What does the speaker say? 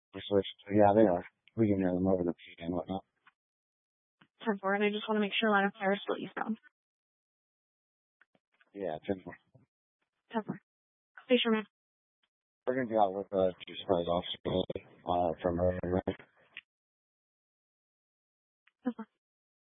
We switched. Yeah, they are. We can hear them over the PA and whatnot. 10-4, and I just want to make sure line of fire is still eastbound. Yeah, 10-4. 10-4. Station man. We're going to be out with two surprise officers from earlier.